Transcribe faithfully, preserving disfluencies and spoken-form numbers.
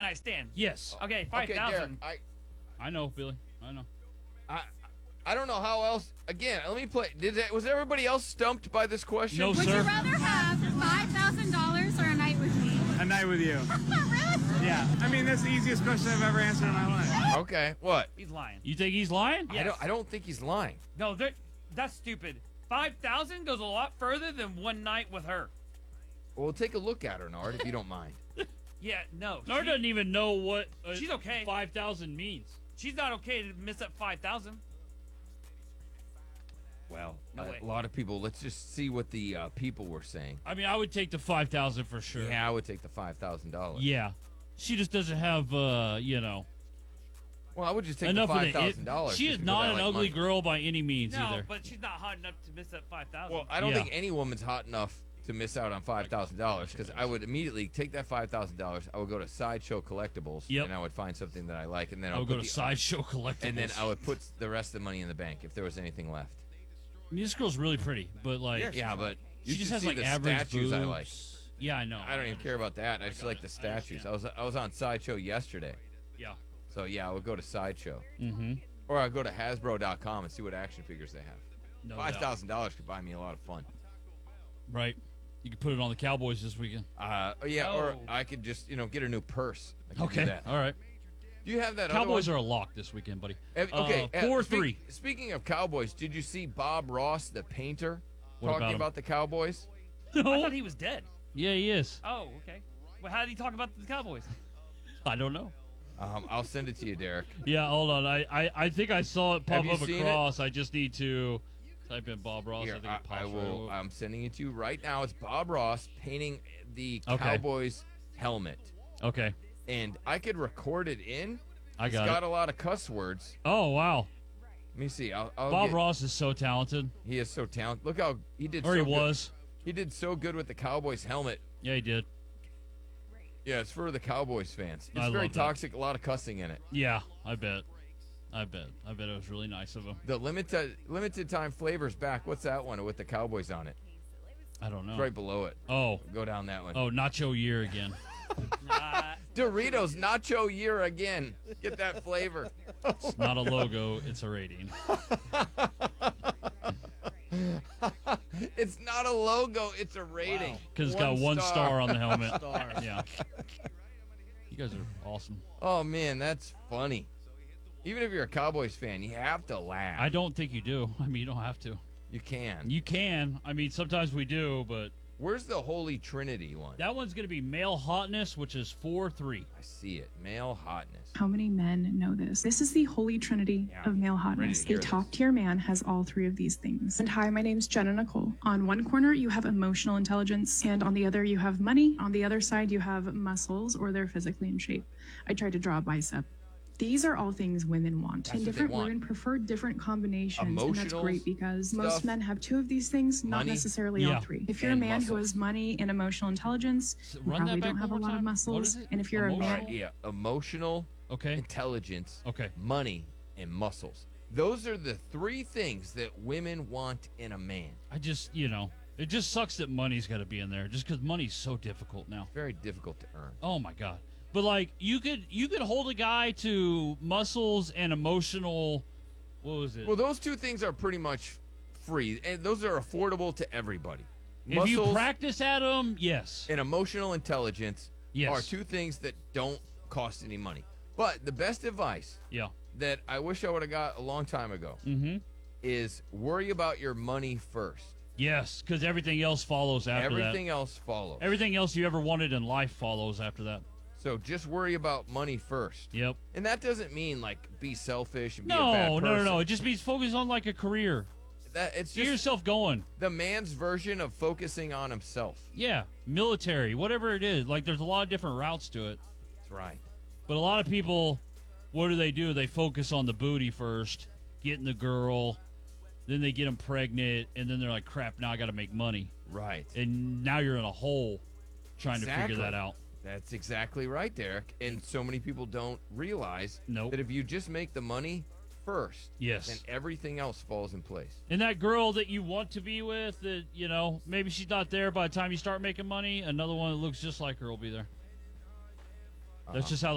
night stand. Yes. Okay, five Okay, Derek, thousand. I, I know, Billy. I know. I, I don't know how else. Again, let me play. Did that, was everybody else stumped by this question? No, Would sir. you rather have five thousand dollars or a night with me? A night with you. Really? Yeah. I mean, that's the easiest question I've ever answered in my life. Okay, what? He's lying. You think he's lying? I Yes. don't. I don't think he's lying. No, they're- that's stupid. Five thousand goes a lot further than one night with her. Well, take a look at her, Nard, if you don't mind. Yeah, no. Nard she- doesn't even know what uh, She's okay. five thousand means. She's not okay to miss up five thousand. Well, No a, way. a lot of people. Let's just see what the uh, people were saying. I mean, I would take the five thousand for sure. Yeah, I would take the five thousand dollars. Yeah. She just doesn't have, uh, you know, Well, I would just take enough the of five the. thousand dollars. She is not an ugly girl by any means No, either. but she's not hot enough to miss up five thousand. Well, I don't Yeah. think any woman's hot enough to miss out on five thousand dollars because I would immediately take that five thousand dollars. I would go to Sideshow Collectibles Yep. and I would find something that I like, and then I I would would go put to the- Sideshow Collectibles. and then I would put the rest of the money in the bank if there was anything left. I mean, this girl's really pretty, but like, Yeah, but you she just should has see like the average statues boobs. I like. Yeah, I know. I don't even care about that. I just like the statues. I was I was on Sideshow yesterday, Yeah. so yeah, I would go to Sideshow, Mm-hmm. or I'd go to Hasbro dot com and see what action figures they have. No Five doubt. thousand dollars could buy me a lot of fun. Right. You could put it on the Cowboys this weekend. Uh, yeah, or Oh. I could just you know get a new purse. I could do Okay. that. All right. Do you have that? Cowboys other are a lock this weekend, buddy. one? Uh, okay, Uh, four uh, speak- three. Speaking of Cowboys, did you see Bob Ross, the painter, What talking about him? about the Cowboys? I thought he was dead. Yeah, he is. Oh, okay. Well, how did he talk about the Cowboys? I don't know. Um, I'll send it to you, Derek. Yeah, hold on. I, I, I think I saw it pop Have you up seen it? across. I just need to type in Bob Ross. Here, I think I, it pops I right will. up. I'm sending it to you right now. It's Bob Ross painting the Okay. Cowboys helmet, Okay. and I could record it in. I It's got got it. a lot of cuss words. Oh, wow. Let me see. I'll, I'll Bob get- Ross is so talented. He is so talented. Look how he did. Or so he good. was. He did so good with the Cowboys helmet. Yeah, he did. Yeah, it's for the Cowboys fans. It's I very love that. toxic. A lot of cussing in it. Yeah, I bet. I bet. I bet it was really nice of him. The limited limited time flavors back. What's that one with the Cowboys on it? I don't know. It's right below it. Oh. Go down that one. Oh, Nacho Year again. Nah, Doritos Nacho Year again. Get that flavor. It's not a logo, it's a rating. It's not a logo. It's a rating. Because it's got one star. on the helmet. Star. Yeah. You guys are awesome. Oh man, that's funny. Even if you're a Cowboys fan, you have to laugh. I don't think you do. I mean, you don't have to. You can. You can. I mean, sometimes we do, but Where's the Holy Trinity one? that one's going to be male hotness, which is four three. I see it. Male hotness. How many men know this? This is the holy trinity Yeah, of male ready hotness. to A hear top this. tier man has all three of these things. And hi, my name's Jenna Nicole. On one corner, you have emotional intelligence, and on the other, you have money. On the other side, you have muscles, or they're physically in shape. I tried to draw a bicep. These are all things women want. That's and what they different want. women prefer different combinations. And that's Emotional great because stuff, most men have two of these things, not money, necessarily yeah, all three. If you're a and man who muscles. has money and emotional intelligence, you run that probably back don't have a one more lot of time. What muscles. is it? And if you're a Emotional? man, Alright, yeah. Emotional Okay. intelligence, Okay. money, and muscles. Those are the three things that women want in a man. I just, you know, it just sucks that money's got to be in there just because money's so difficult now. Very difficult to earn. Oh, my God. But, like, you could you could hold a guy to muscles and emotional, what was it? Well, those two things are pretty much free, and those are affordable to everybody. if you Muscles practice at them, yes. and emotional intelligence Yes. are two things that don't cost any money. But the best advice Yeah. that I wish I would have got a long time ago Mm-hmm. is worry about your money first. Yes, because everything else follows after Everything that. else follows. Everything else you ever wanted in life follows after that. So just worry about money first. Yep. And that doesn't mean like be selfish and be a No, bad no, person. no, no. It just means focus on like a career. That it's Get just yourself going. the man's version of focusing on himself. Yeah, military, whatever it is. Like, there's a lot of different routes to it. That's right. But a lot of people, what do they do? They focus on the booty first, getting the girl, then they get them pregnant, and then they're like, crap, now I got to make money. Right. And now you're in a hole trying to Exactly. figure that out. That's exactly right, Derek. And so many people don't realize Nope. that if you just make the money first, Yes. then everything else falls in place. And that girl that you want to be with, that, you know, maybe she's not there by the time you start making money, another one that looks just like her will be there. That's Uh-huh. just how